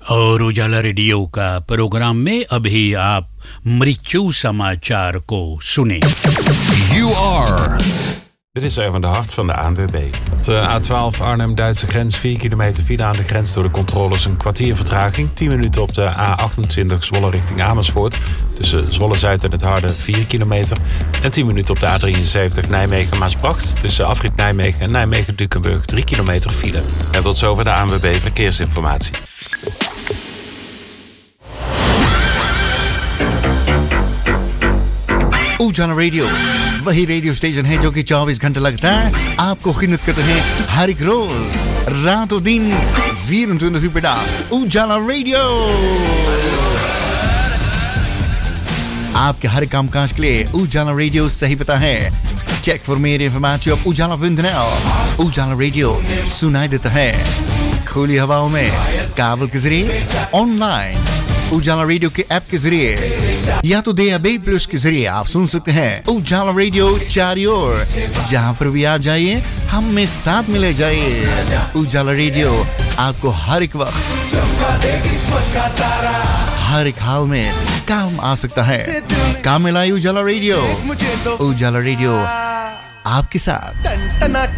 और उजाला रेडियो का प्रोग्राम में अभी आप मृत्यु समाचार को सुने. Dit is Erwin de Hart van de ANWB. Op de A12 Arnhem-Duitse grens 4 kilometer file aan de grens door de controles een kwartier vertraging. 10 minuten op de A28 Zwolle richting Amersfoort. Tussen Zwolle-Zuid en het Harde 4 kilometer. En 10 minuten op de A73 Nijmegen-Maasbracht. Tussen afrit Nijmegen en Nijmegen-Dukenburg 3 kilometer file. En tot zover de ANWB Verkeersinformatie. Ujala radio वही radio station है जो कि 24 घंटे लगता है आपको खिदमत करते हैं हर एक रोज रातों दिन 24 uur per dag. उजाला रेडियो आपके हर कामकाज के लिए उजाला रेडियो सही पता है. चेक फॉर मेर इंफॉर्मेशन ऑफ उजाला.nl. उजाला रेडियो सुनाई देता है खुली हवाओं में, काबल के जरिए, ऑनलाइन उजाला रेडियो के ऐप के जरिए या तो DAB+ के जरिए आप सुन सकते हैं उजाला रेडियो चारों ओर. जहां पर भी आप जाइए हम में साथ मिले जाइए. उजाला रेडियो आपको हर एक वक्त हर एक हाल में काम आ सकता है. काम में लाई उजाला रेडियो. उजाला रेडियो आपके साथ.